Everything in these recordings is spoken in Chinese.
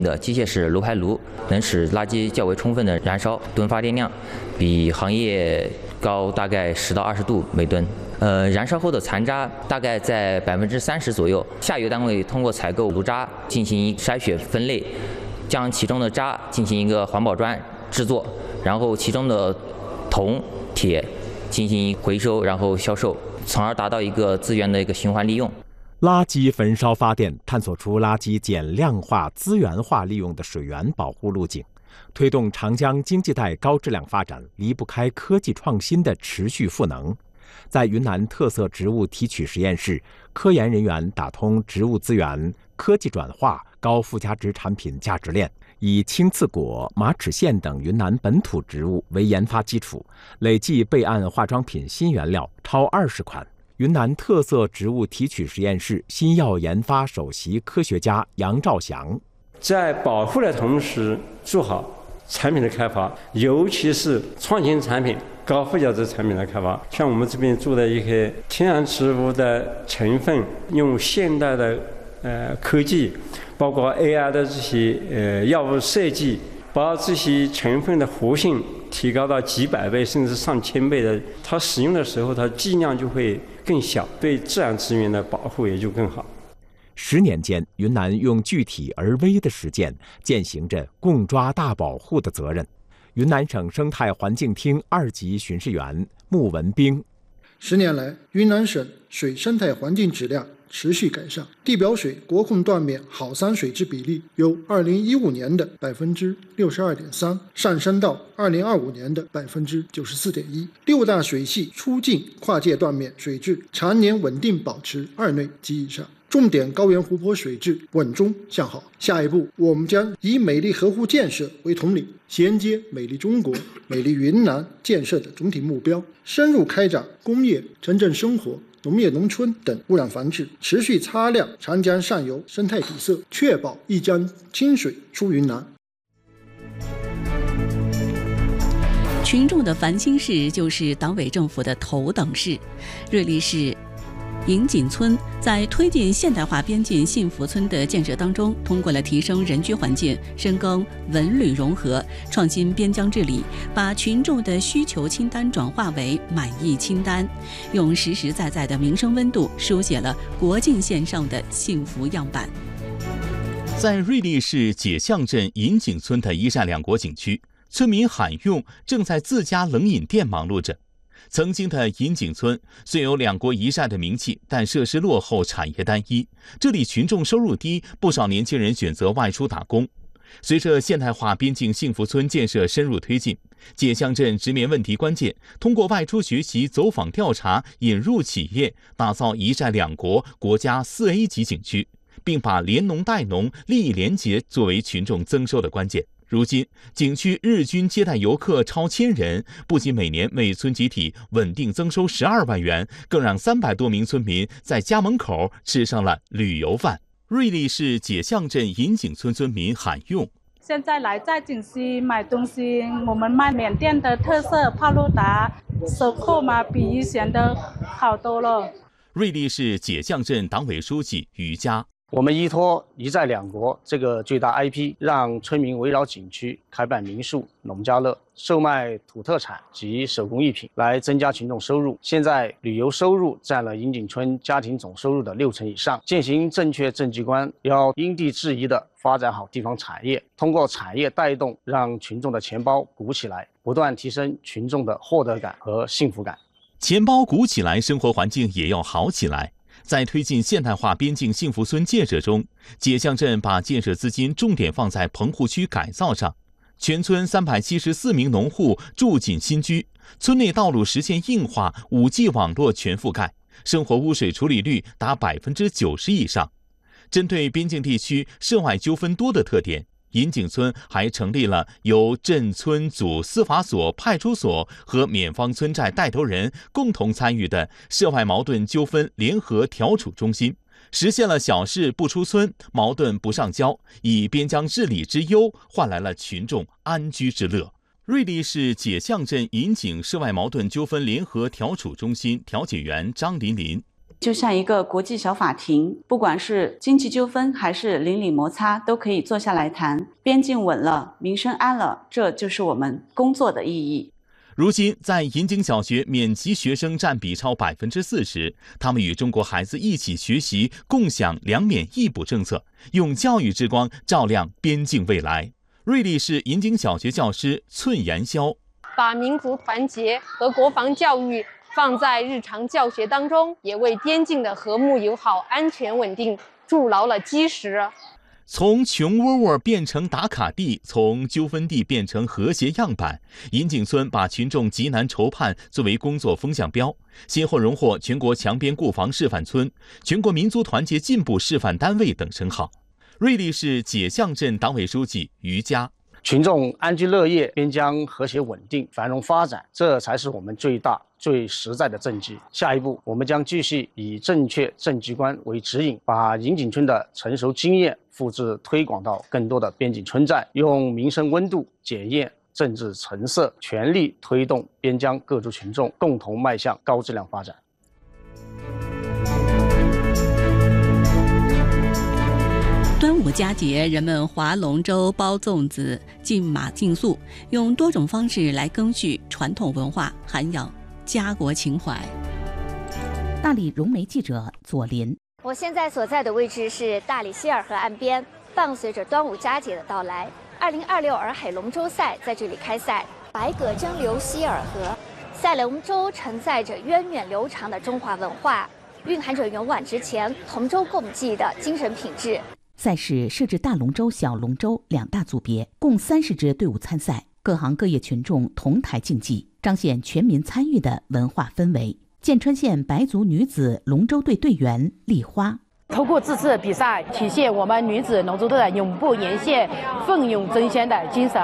的机械式炉排炉能使垃圾较为充分的燃烧，吨发电量比行业高大概10到20度每吨。燃烧后的残渣大概在30%左右。下游单位通过采购炉渣进行筛选分类，将其中的渣进行一个环保砖制作，然后其中的铜、铁进行回收，然后销售，从而达到一个资源的一个循环利用。 垃圾焚烧发电探索出垃圾减量化、资源化利用的水源保护路径，推动长江经济带高质量发展离不开科技创新的持续赋能。在云南特色植物提取实验室，科研人员打通植物资源、科技转化、高附加值产品价值链，以青刺果、马齿苋等云南本土植物为研发基础，累计备案化妆品新原料超20款。云南特色植物提取实验室新药研发首席科学家杨兆祥， 在保护的同时做好产品的开发，尤其是创新产品、高附加值产品的开发。像我们这边做的一些天然植物的成分，用现代的科技，包括 AI 的这些药物设计，把这些成分的活性提高到几百倍甚至上千倍的，它使用的时候它剂量就会更小，对自然资源的保护也就更好。 10年间，云南用具体而微的实践践行着共抓大保护的责任。云南省生态环境厅2级巡视员穆文兵 ：10年来，云南省水生态环境质量持续改善，地表水国控断面好山水质比例由2015年的62.3%上升到2025年的94.1%。6大水系出境跨界断面水质常年稳定保持2类及以上，重点高原湖泊水质稳中向好。下一步，我们将以美丽河湖建设为统领，衔接美丽中国、美丽云南建设的总体目标，深入开展工业、城镇生活、农业农村等污染防治，持续擦亮长江上游生态底色，确保一江清水出云南。 群众的烦心事就是党委政府的头等事。瑞丽市银井村在推进现代化边境幸福村的建设当中，通过了提升人居环境、深耕文旅融合、创新边疆治理，把群众的需求清单转化为满意清单，用实实在在的民生温度书写了国境线上的幸福样板。 在瑞丽市解巷镇银井村的一寨两国景区，村民喊用正在自家冷饮店忙碌着。曾经的银井村虽有两国一寨的名气，但设施落后，产业单一，这里群众收入低，不少年轻人选择外出打工。随着现代化边境幸福村建设深入推进，解巷镇直面问题关键，通过外出学习、走访调查、引入企业，打造一寨两国国家4A 级景区，并把连农带农、利益联结作为群众增收的关键。如今，景区日均接待游客超1000人，不仅每年每村集体稳定增收12万元，更让300多名村民在家门口吃上了旅游饭。瑞丽市解巷镇银井村村民喊用： 现在来在景区买东西，我们卖缅甸的特色泡露达，收购嘛比以前的好多了。 瑞丽市解巷镇党委书记于佳： 我们依托一寨两国这个最大 IP， 让村民围绕景区开办民宿、农家乐，售卖土特产及手工艺品，来增加群众收入。现在旅游收入占了银井村家庭总收入的60%以上。践行正确政绩观，要因地制宜地发展好地方产业，通过产业带动，让群众的钱包鼓起来，不断提升群众的获得感和幸福感。 钱包鼓起来，生活环境也要好起来。在推进现代化边境幸福村建设中，解巷镇把建设资金重点放在棚户区改造上，全村374名农户住进新居，村内道路实现硬化，5G 网络全覆盖，生活污水处理率达90%以上。针对边境地区涉外纠纷多的特点，银井村还成立了由镇村组司法所、派出所和缅方村寨带头人共同参与的涉外矛盾纠纷联合调处中心，实现了小事不出村、矛盾不上交，以边疆治理之优换来了群众安居之乐。瑞丽市解巷镇银井涉外矛盾纠纷联合调处中心调解员张琳琳： 就像一个国际小法庭，不管是经济纠纷还是邻里摩擦，都可以坐下来谈。边境稳了，民生安了，这就是我们工作的意义。 如今，在银井小学免籍学生占比超40%，他们与中国孩子一起学习，共享两免一补政策，用教育之光照亮边境未来。瑞丽市银井小学教师寸言霄， 把民族团结和国防教育放在日常教学当中，也为边境的和睦友好、安全稳定筑牢了基石。 从穷窝窝变成打卡地，从纠纷地变成和谐样板，银井村把群众急难愁盼作为工作风向标，先后荣获全国强边固防示范村、全国民族团结进步示范单位等称号。瑞丽市解巷镇党委书记于佳， 群众安居乐业，边疆和谐稳定、繁荣发展，这才是我们最大、最实在的政绩。下一步，我们将继续以正确政绩观为指引，把银井村的成熟经验复制推广到更多的边境村寨，用民生温度检验政治成色，全力推动边疆各族群众共同迈向高质量发展。 端午佳节，人们划龙舟、包粽子、竞马竞速，用多种方式来赓续传统文化，涵养家国情怀。 大理融媒记者左林， 我现在所在的位置是大理希尔河岸边，伴随着端午佳节的到来，2026洱海龙舟赛在这里开赛。百舸争流希尔河，赛龙舟承载着源远流长的中华文化，蕴含着勇往直前、同舟共济的精神品质。 赛事设置大龙舟、小龙舟2大组别，共30支队伍参赛，各行各业群众同台竞技，彰显全民参与的文化氛围。建川县白族女子龙舟队队员丽花， 透过这次的比赛，体现我们女子龙舟队的永不言谢、奋勇争先的精神。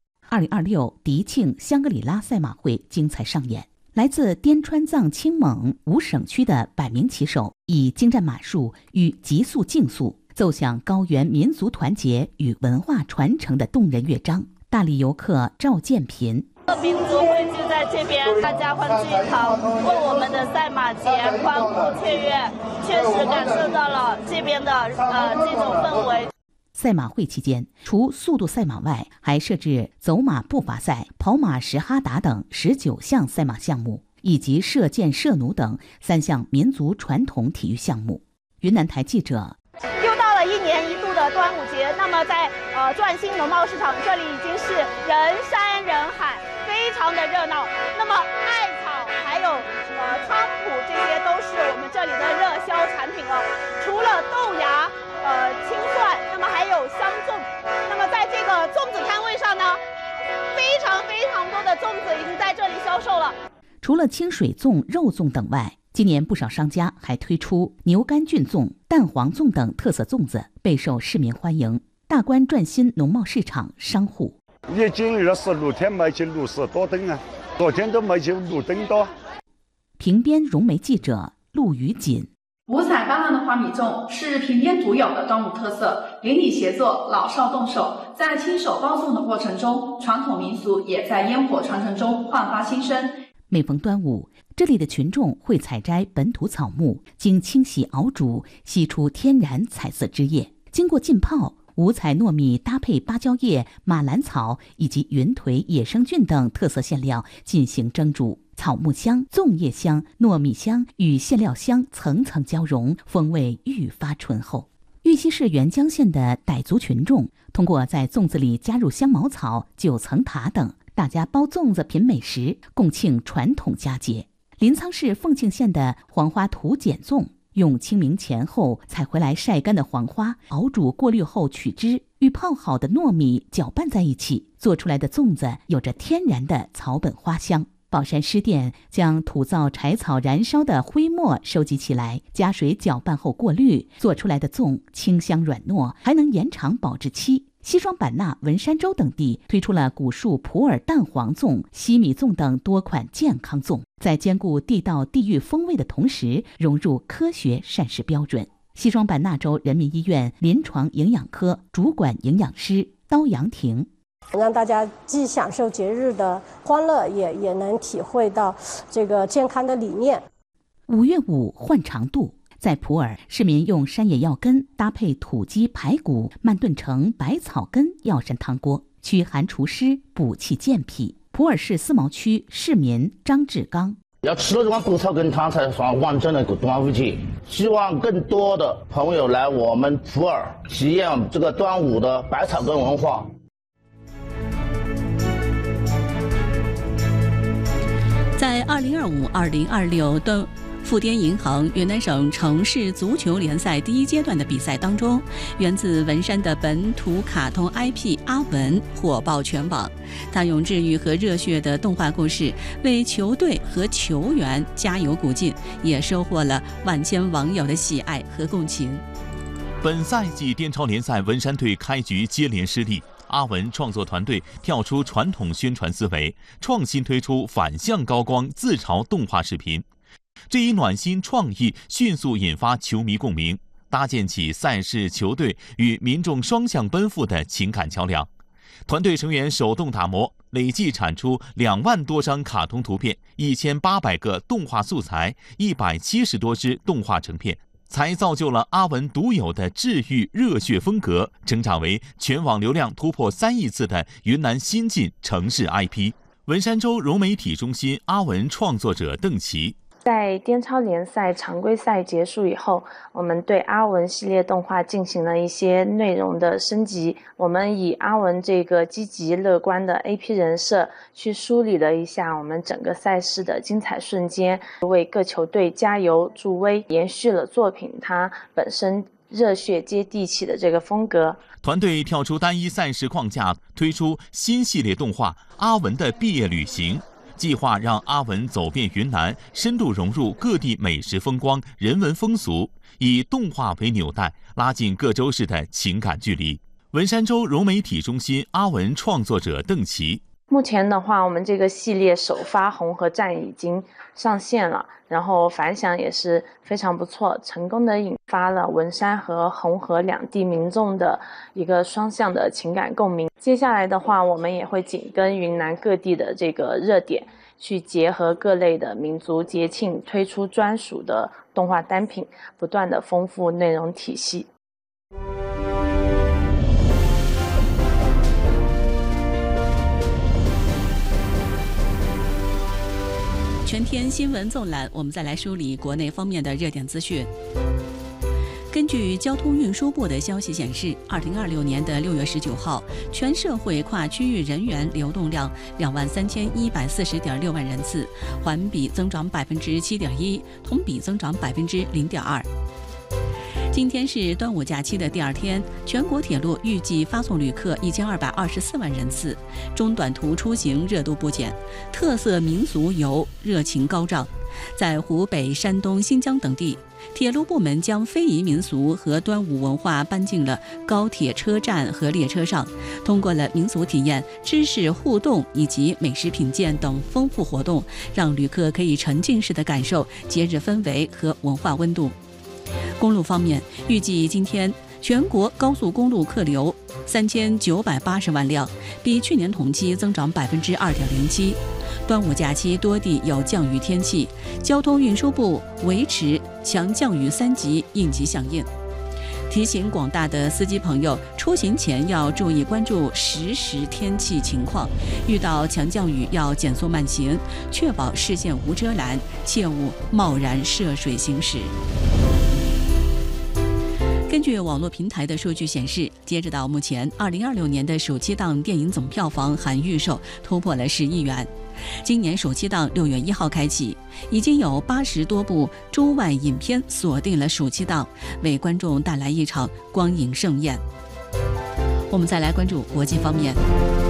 2026迪庆香格里拉赛马会精彩上演，来自滇川藏青蒙5省区的100名骑手，以精湛马术与急速竞速，奏响高原民族团结与文化传承的动人乐章。大理游客赵建平， 民族汇聚在这边，大家欢聚一堂，为我们的赛马节欢呼雀跃，确实感受到了这边的这种氛围。 赛马会期间，除速度赛马外，还设置走马步伐赛、跑马石哈达等19项赛马项目，以及射箭、射弩等3项民族传统体育项目。云南台记者。 又到了1年1度的端午节，那么在转心农贸市场，这里已经是人山人海，非常的热闹。那么艾草还有菖蒲，这些都是我们这里的热销产品了。除了豆芽、青蒜，那么还有香粽。那么在这个粽子摊位上呢，非常多的粽子已经在这里销售了。 除了清水粽、肉粽等外，今年不少商家还推出牛肝菌粽、蛋黄粽等特色粽子，备受市民欢迎。大关转心农贸市场商户， 也经历了16天，卖起60多吨啊，昨天都卖起5吨多。 平边融媒记者陆宇锦， 五彩斑斓的花米粽是平边独有的端午特色，邻里协作，老少动手，在亲手包粽的过程中，传统民俗也在烟火传承中焕发新生。 每逢端午，这里的群众会采摘本土草木，经清洗熬煮，析出天然彩色汁液，经过浸泡，五彩糯米搭配芭蕉叶、马兰草以及云腿、野生菌等特色馅料进行蒸煮，草木香、粽叶香、糯米香与馅料香层层交融，风味愈发醇厚。玉溪市沅江县的傣族群众通过在粽子里加入香茅草、9层塔等，大家包粽子品美食，共庆传统佳节。临沧市凤庆县的黄花土碱粽，用清明前后采回来晒干的黄花熬煮过滤后取汁，与泡好的糯米搅拌在一起，做出来的粽子有着天然的草本花香。宝山湿店将土灶柴草燃烧的灰末收集起来，加水搅拌后过滤，做出来的粽清香软糯，还能延长保质期。西双版纳、文山州等地推出了古树普洱蛋黄粽、西米粽等多款健康粽，在兼顾地道地域风味的同时，融入科学膳食标准。西双版纳州人民医院临床营养科主管营养师刀阳婷， 让大家既享受节日的欢乐，也能体会到这个健康的理念。 5月5换肠肚。在普洱，市民用山野药根搭配土鸡排骨慢炖成百草根药膳汤锅，驱寒除湿，补气健脾。普洱市思茅区市民张志刚： 要吃了这碗百草根汤才算完整的一个端午节。希望更多的朋友来我们普洱体验这个端午的百草根文化。 在2025-2026富滇银行云南省城市足球联赛第1阶段的比赛当中，源自文山的本土卡通 IP 阿文火爆全网。他用治愈和热血的动画故事为球队和球员加油鼓劲，也收获了万千网友的喜爱和共情。 本赛季滇超联赛文山队开局接连失利，阿文创作团队跳出传统宣传思维，创新推出反向高光自嘲动画视频。这一暖心创意迅速引发球迷共鸣，搭建起赛事、球队与民众双向奔赴的情感桥梁。团队成员手动打磨，累计产出2万多张卡通图片、1800个动画素材、170多支动画成片，才造就了阿文独有的治愈热血风格，成长为全网流量突破3亿次的云南新晋城市 IP。文山州融媒体中心阿文创作者邓琦。 在滇超联赛常规赛结束以后，我们对阿文系列动画进行了一些内容的升级。我们以阿文这个积极乐观的 AP 人设去梳理了一下我们整个赛事的精彩瞬间，为各球队加油助威，延续了作品它本身热血接地气的这个风格。 团队跳出单一赛事框架，推出新系列动画《阿文的毕业旅行》。计划让阿文走遍云南，深度融入各地美食风光、人文风俗，以动画为纽带，拉近各州市的情感距离。文山州融媒体中心阿文创作者邓琦。 目前的话，我们这个系列首发红河站已经上线了，然后反响也是非常不错，成功的引发了文山和红河两地民众的一个双向的情感共鸣。接下来的话，我们也会紧跟云南各地的这个热点，去结合各类的民族节庆，推出专属的动画单品，不断的丰富内容体系。 全天新闻纵览，我们再来梳理国内方面的热点资讯。根据交通运输部的消息显示，2026年的6月19号，全社会跨区域人员流动量23140.6万人次，环比增长7.1%，同比增长0.2%。今天是端午假期的第2天，全国铁路预计发送旅客1224万人次，中短途出行热度不减，特色民俗游热情高涨。在湖北、山东、新疆等地，铁路部门将非遗民俗和端午文化搬进了高铁车站和列车上，通过了民俗体验、知识互动以及美食品鉴等丰富活动，让旅客可以沉浸式的感受节日氛围和文化温度。公路方面，预计今天全国高速公路客流3980万辆，比去年同期增长2.07%。端午假期多地有降雨天气，交通运输部维持强降雨3级应急响应，提醒广大的司机朋友出行前要注意关注实时天气情况，遇到强降雨要减速慢行，确保视线无遮拦，切勿贸然涉水行驶。根据网络平台的数据显示，截止到目前，2026年的暑期档电影总票房含预售突破了10亿元。今年暑期档6月1号开启，已经有80多部中外影片锁定了暑期档，为观众带来一场光影盛宴。我们再来关注国际方面。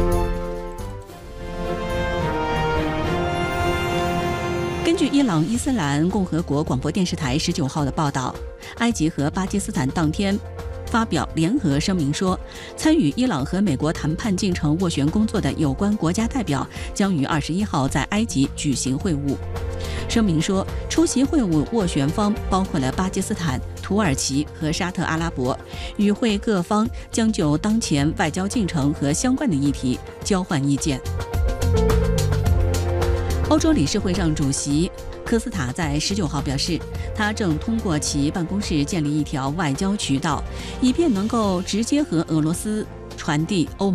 根据伊朗伊斯兰共和国广播电视台19号的报道，埃及和巴基斯坦当天发表联合声明说，参与伊朗和美国谈判进程斡旋工作的有关国家代表将于21号在埃及举行会晤。声明说，出席会晤斡旋方包括了巴基斯坦、土耳其和沙特阿拉伯，与会各方将就当前外交进程和相关的议题交换意见。欧洲理事会上主席科斯塔在19号表示，他正通过其办公室建立一条外交渠道，以便能够直接和俄罗斯传递欧盟